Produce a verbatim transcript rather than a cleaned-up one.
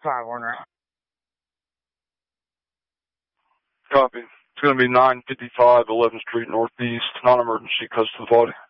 five one, right? Copy. It's going to be nine fifty-five eleventh Street Northeast. Non-emergency, close to the body.